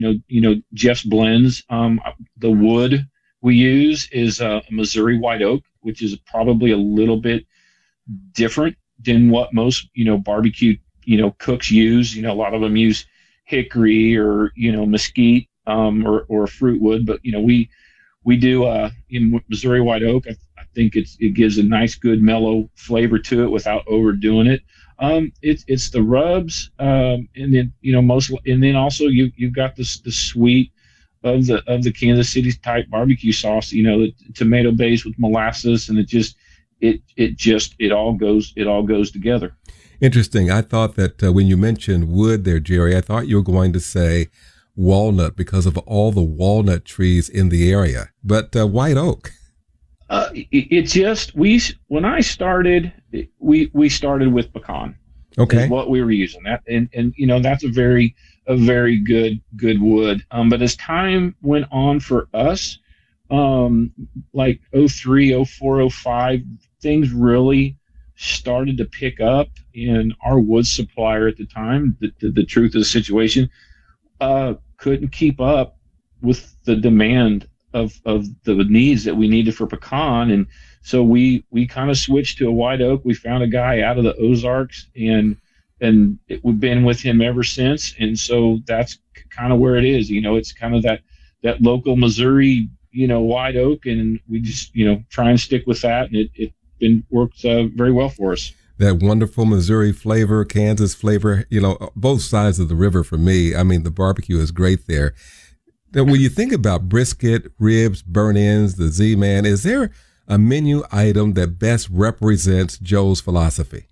Jeff's blends. The wood we use is a Missouri white oak, which is probably a little bit different than what most barbecue cooks use. A lot of them use hickory or mesquite, or fruit wood, but we do in Missouri white oak. I think it gives a nice, good, mellow flavor to it without overdoing it. It's the rubs, and then and then also you've got the sweet of the Kansas City type barbecue sauce. The tomato base with molasses, and it all goes together. Interesting. I thought that when you mentioned wood there, Jerry, I thought you were going to say walnut because of all the walnut trees in the area, but white oak. When I started, we started with pecan. Okay, is what we were using that, and that's a very good wood. But as time went on for us, like 03, 04, 05, things really started to pick up, and our wood supplier at the time, the truth of the situation, couldn't keep up with the demand of the needs that we needed for pecan. And so we kind of switched to a white oak. We found a guy out of the Ozarks, and we've been with him ever since. And so that's kind of where it is. It's kind of that local Missouri, white oak, and we just, try and stick with that. And it works very well for us. That wonderful Missouri flavor, Kansas flavor, both sides of the river for me. I mean, the barbecue is great there. Now, when you think about brisket, ribs, burnt-ends, the Z-Man, is there a menu item that best represents Joe's philosophy?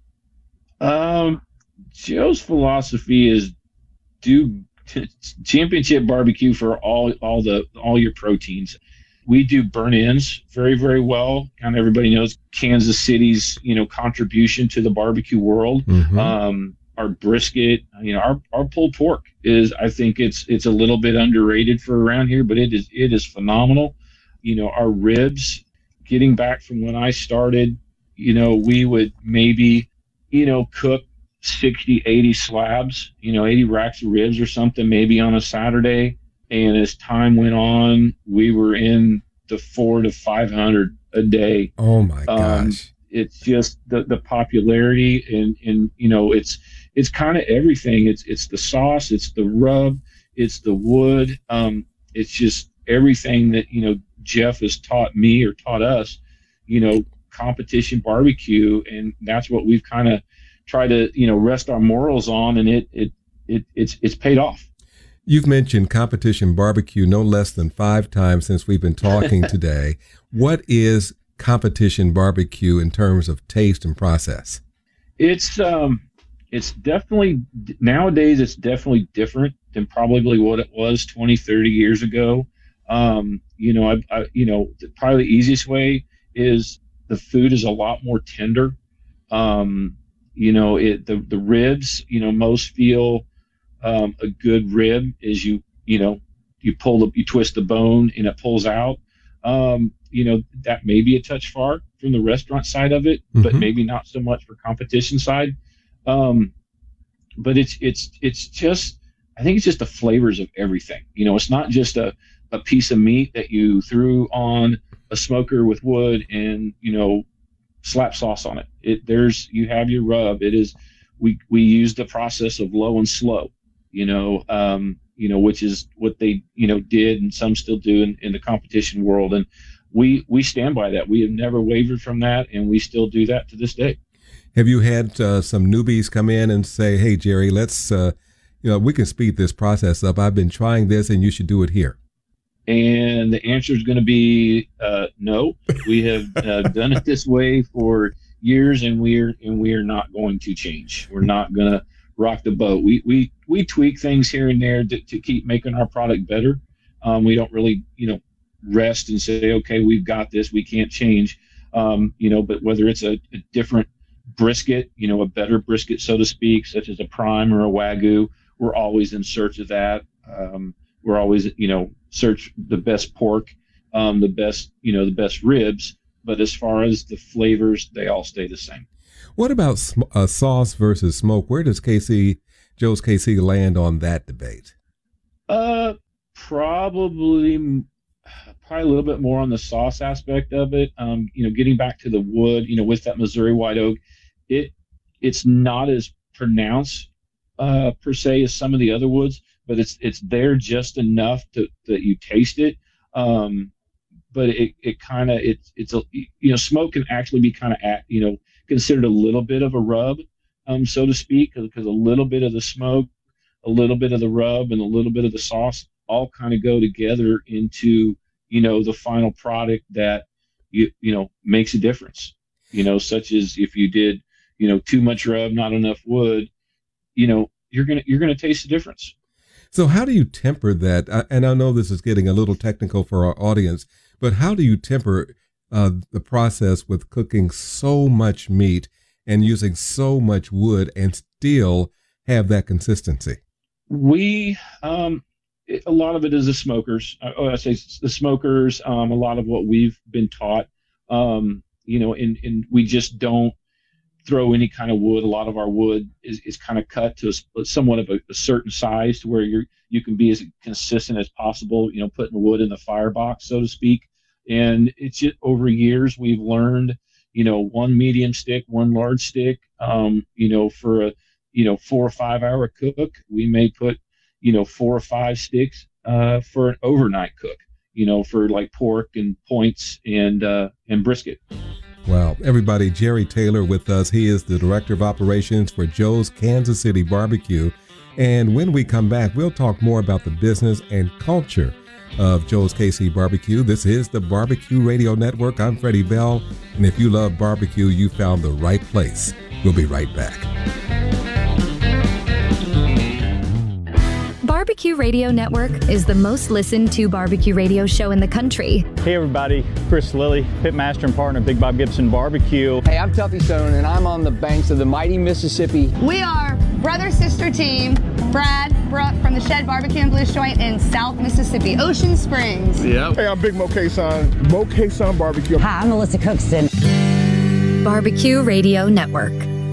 Joe's philosophy is do championship barbecue for all your proteins. We do burnt ends very, very well. Kind of everybody knows Kansas City's, contribution to the barbecue world. Mm-hmm. Our brisket, our pulled pork I think it's a little bit underrated for around here, but it is phenomenal. Our ribs, getting back from when I started, we would maybe, cook 60, 80 slabs, 80 racks of ribs or something, maybe on a Saturday. And as time went on, we were in the 400 to 500 a day. Oh my gosh. It's just the popularity, and it's kind of everything. It's the sauce, it's the rub, it's the wood. It's just everything that, Jeff has taught me or taught us, competition barbecue. And that's what we've kind of tried to, rest our morals on. And it's paid off. You've mentioned competition barbecue no less than 5 times since we've been talking today. What is competition barbecue in terms of taste and process? It's definitely, nowadays it's definitely different than probably what it was 20, 30 years ago. Probably the easiest way is the food is a lot more tender. The ribs, most feel a good rib is you twist the bone and it pulls out. That may be a touch far from the restaurant side of it, mm-hmm. but maybe not so much for competition side. But it's just, I think it's just the flavors of everything. It's not just a piece of meat that you threw on a smoker with wood and, slap sauce on it. You have your rub. It is, we use the process of low and slow, which is what they, did, and some still do in the competition world. And we stand by that. We have never wavered from that, and we still do that to this day. Have you had some newbies come in and say, hey, Jerry, let's, we can speed this process up. I've been trying this and you should do it here? And the answer is going to be no. We have done it this way for years, and we are not going to change. We're not going to rock the boat. We tweak things here and there to keep making our product better. We don't really, rest and say, okay, we've got this, we can't change. But whether it's a different brisket, a better brisket, so to speak, such as a prime or a Wagyu, we're always in search of that. We're always, search the best pork, the best ribs. But as far as the flavors, they all stay the same. What about sauce versus smoke? Where does Joe's KC land on that debate? Probably a little bit more on the sauce aspect of it. Getting back to the wood, with that Missouri white oak, it's not as pronounced per se as some of the other woods, but it's there just enough that you taste it. But smoke can actually be kind of considered a little bit of a rub, so to speak, because a little bit of the smoke, a little bit of the rub, and a little bit of the sauce all kind of go together into the final product that makes a difference. Such as if you did too much rub, not enough wood, you're gonna taste the difference. So how do you temper that? And I know this is getting a little technical for our audience, but how do you temper the process with cooking so much meat and using so much wood and still have that consistency? We a lot of it is the smokers. I say the smokers. A lot of what we've been taught, and we just don't throw any kind of wood. A lot of our wood is kind of cut to somewhat of a certain size to where you can be as consistent as possible. Putting the wood in the firebox, so to speak. And it's just over years we've learned, one medium stick, one large stick. For a 4 or 5 hour cook, we may put 4 or 5 sticks for an overnight cook, for like pork and points and brisket. Wow. Everybody, Jerry Taylor with us. He is the Director of Operations for Joe's Kansas City Barbecue. And when we come back, we'll talk more about the business and culture of Joe's KC Barbecue. This is the Barbecue Radio Network. I'm Freddie Bell. And if you love barbecue, you found the right place. We'll be right back. Barbecue Radio Network is the most listened to barbecue radio show in the country. Hey everybody, Chris Lilly, pitmaster and partner of Big Bob Gibson Barbecue. Hey, I'm Tuffy Stone and I'm on the banks of the mighty Mississippi. We are brother-sister team, Brad, Brooke from the Shed Barbecue and Blues Joint in South Mississippi, Ocean Springs. Yep. Hey, I'm Big Mo K-Son, Mo K-Son Barbecue. Hi, I'm Melissa Cookston. Barbecue Radio Network.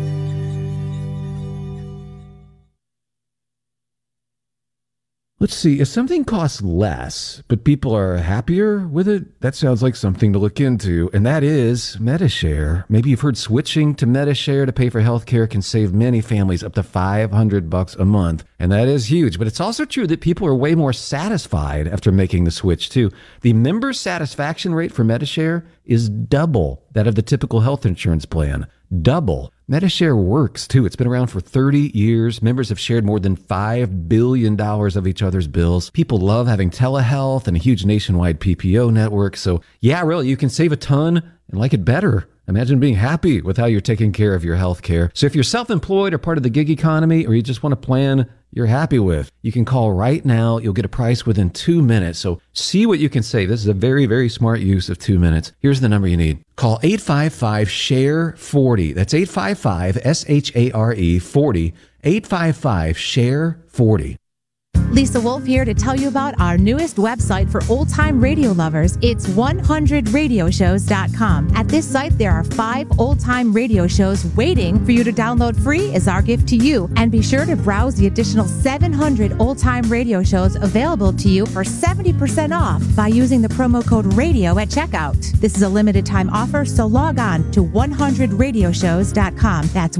Let's see, if something costs less, but people are happier with it, that sounds like something to look into, and that is Medi-Share. Maybe you've heard switching to Medi-Share to pay for healthcare can save many families up to $500 a month, and that is huge. But it's also true that people are way more satisfied after making the switch, too. The member satisfaction rate for Medi-Share is double that of the typical health insurance plan. Double. Medi-Share works, too. It's been around for 30 years. Members have shared more than $5 billion of each other's bills. People love having telehealth and a huge nationwide PPO network. So, yeah, really, you can save a ton and like it better. Imagine being happy with how you're taking care of your health care. So if you're self-employed or part of the gig economy, or you just want a plan you're happy with, you can call right now. You'll get a price within 2 minutes. So see what you can save. This is a very, very smart use of 2 minutes. Here's the number you need. Call 855-SHARE-40. That's 855-SHARE-40. 855-SHARE-40. Lisa Wolf here to tell you about our newest website for old-time radio lovers. It's 100radioshows.com. At this site, there are 5 old-time radio shows waiting for you to download free as our gift to you. And be sure to browse the additional 700 old-time radio shows available to you for 70% off by using the promo code RADIO at checkout. This is a limited-time offer, so log on to 100radioshows.com. That's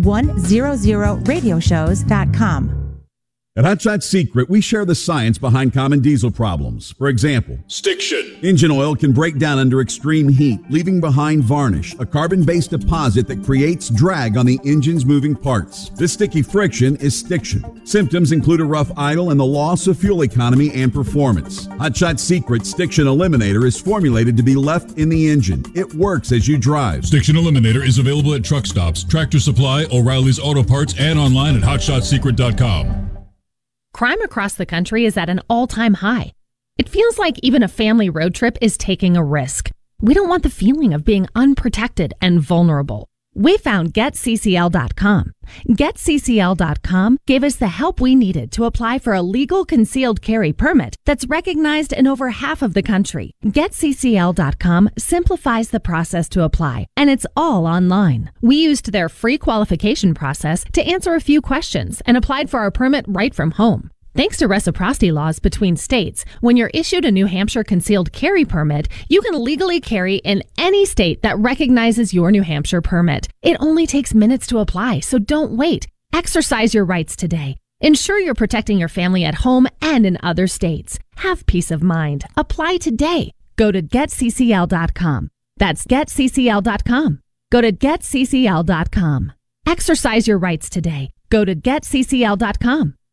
100radioshows.com. At Hot Shot Secret, we share the science behind common diesel problems. For example, stiction. Engine oil can break down under extreme heat, leaving behind varnish, a carbon-based deposit that creates drag on the engine's moving parts. This sticky friction is stiction. Symptoms include a rough idle and the loss of fuel economy and performance. Hot Shot Secret Stiction Eliminator is formulated to be left in the engine. It works as you drive. Stiction Eliminator is available at truck stops, Tractor Supply, O'Reilly's Auto Parts, and online at hotshotsecret.com. Crime across the country is at an all-time high. It feels like even a family road trip is taking a risk. We don't want the feeling of being unprotected and vulnerable. We found GetCCL.com. GetCCL.com gave us the help we needed to apply for a legal concealed carry permit that's recognized in over half of the country. GetCCL.com simplifies the process to apply, and it's all online. We used their free qualification process to answer a few questions and applied for our permit right from home. Thanks to reciprocity laws between states, when you're issued a New Hampshire concealed carry permit, you can legally carry in any state that recognizes your New Hampshire permit. It only takes minutes to apply, so don't wait. Exercise your rights today. Ensure you're protecting your family at home and in other states. Have peace of mind. Apply today. Go to getccl.com. That's getccl.com. Go to getccl.com. Exercise your rights today. Go to getccl.com.